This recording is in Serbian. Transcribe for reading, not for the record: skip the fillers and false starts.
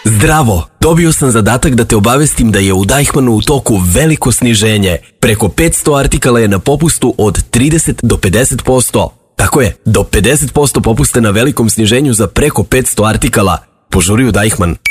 Zdravo! Dobio sam zadatak da te obavestim da je u Deichmannu u toku veliko sniženje. Preko 500 artikala je na popustu od 30 do 50%. Tako je, do 50% popuste na velikom sniženju za preko 500 artikala. Požuri u Deichmann.